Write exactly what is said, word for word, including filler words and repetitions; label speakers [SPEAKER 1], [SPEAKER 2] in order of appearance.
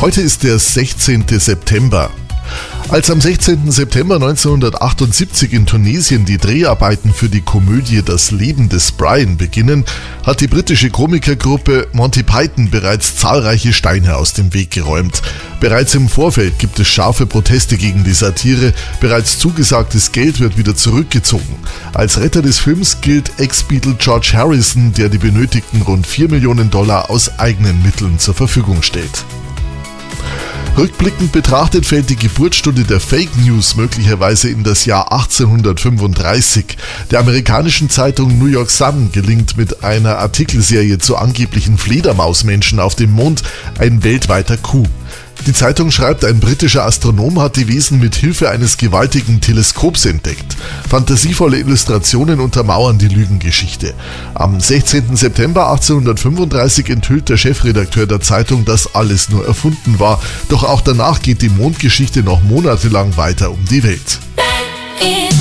[SPEAKER 1] Heute ist der sechzehnten September. Als am sechzehnten September neunzehnhundertachtundsiebzig in Tunesien die Dreharbeiten für die Komödie Das Leben des Brian beginnen, hat die britische Komikergruppe Monty Python bereits zahlreiche Steine aus dem Weg geräumt. Bereits im Vorfeld gibt es scharfe Proteste gegen die Satire, bereits zugesagtes Geld wird wieder zurückgezogen. Als Retter des Films gilt Ex-Beatle George Harrison, der die benötigten rund vier Millionen Dollar aus eigenen Mitteln zur Verfügung stellt. Rückblickend betrachtet fällt die Geburtsstunde der Fake News möglicherweise in das Jahr achtzehnhundertfünfunddreißig. Der amerikanischen Zeitung New York Sun gelingt mit einer Artikelserie zu angeblichen Fledermausmenschen auf dem Mond ein weltweiter Coup. Die Zeitung schreibt, ein britischer Astronom hat die Wesen mit Hilfe eines gewaltigen Teleskops entdeckt. Fantasievolle Illustrationen untermauern die Lügengeschichte. Am sechzehnten September achtzehnhundertfünfunddreißig enthüllt der Chefredakteur der Zeitung, dass alles nur erfunden war. Doch auch danach geht die Mondgeschichte noch monatelang weiter um die Welt.